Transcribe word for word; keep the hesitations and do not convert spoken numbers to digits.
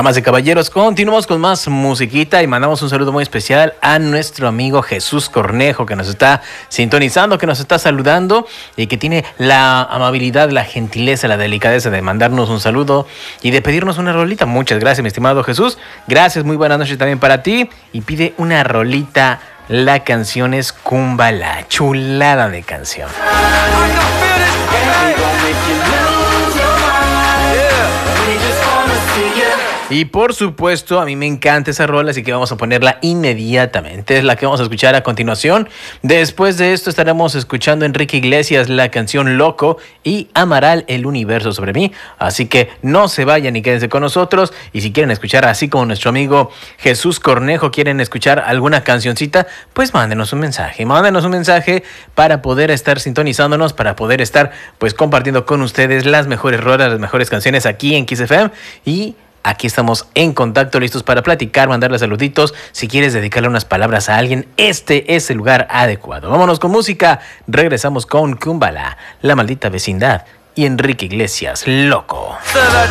Damas y caballeros, continuamos con más musiquita y mandamos un saludo muy especial a nuestro amigo Jesús Cornejo, que nos está sintonizando, que nos está saludando y que tiene la amabilidad, la gentileza, la delicadeza de mandarnos un saludo y de pedirnos una rolita. Muchas gracias, mi estimado Jesús. Gracias, muy buenas noches también para ti. Y pide una rolita. La canción es Kumbala, chulada de canción. Y por supuesto, a mí me encanta esa rola, así que vamos a ponerla inmediatamente. Es la que vamos a escuchar a continuación. Después de esto estaremos escuchando a Enrique Iglesias, la canción Loco, y Amaral, El Universo Sobre Mí. Así que no se vayan y quédense con nosotros. Y si quieren escuchar, así como nuestro amigo Jesús Cornejo, quieren escuchar alguna cancioncita, pues mándenos un mensaje. Mándenos un mensaje para poder estar sintonizándonos, para poder estar pues compartiendo con ustedes las mejores rolas, las mejores canciones aquí en Kiss F M. Y aquí estamos en contacto, listos para platicar, mandarle saluditos. Si quieres dedicarle unas palabras a alguien, este es el lugar adecuado. Vámonos con música. Regresamos con Kumbala, La Maldita Vecindad y Enrique Iglesias, Loco.